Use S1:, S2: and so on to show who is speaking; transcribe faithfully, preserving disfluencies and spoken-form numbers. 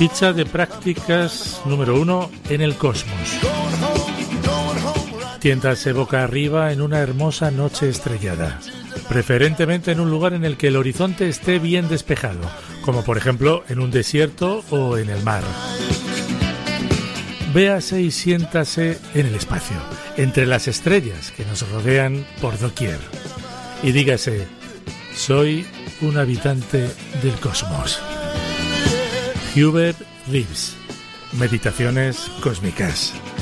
S1: Ficha de prácticas número uno en el cosmos. Tiéntase boca arriba en una hermosa noche estrellada, preferentemente en un lugar en el que el horizonte esté bien despejado, como por ejemplo en un desierto o en el mar. Véase y siéntase en el espacio, entre las estrellas que nos rodean por doquier. Y dígase, soy un habitante del cosmos. Hubert Reeves, Meditaciones Cósmicas.